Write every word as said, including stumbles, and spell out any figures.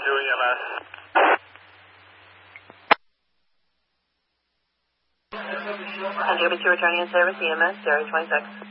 two E M S. N J W two returning in service, E M S, area twenty-six.